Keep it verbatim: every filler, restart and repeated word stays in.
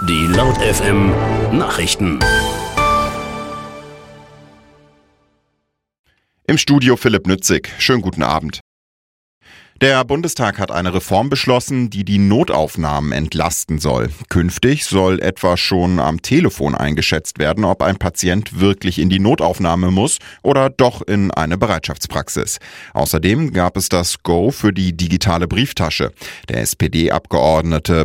Die Laut F M Nachrichten. Im Studio Philipp Nützig. Schönen guten Abend. Der Bundestag hat eine Reform beschlossen, die die Notaufnahmen entlasten soll. Künftig soll etwa schon am Telefon eingeschätzt werden, ob ein Patient wirklich in die Notaufnahme muss oder doch in eine Bereitschaftspraxis. Außerdem gab es das Go für die digitale Brieftasche. Der S P D-Abgeordnete